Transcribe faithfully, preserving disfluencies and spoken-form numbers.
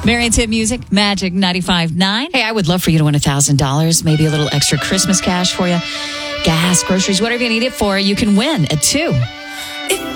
Marion's Hit Music, Magic ninety-five point nine. Hey, I would love for you to win one thousand dollars, maybe a little extra Christmas cash for you. Gas, groceries, whatever you need it for, you can win at two.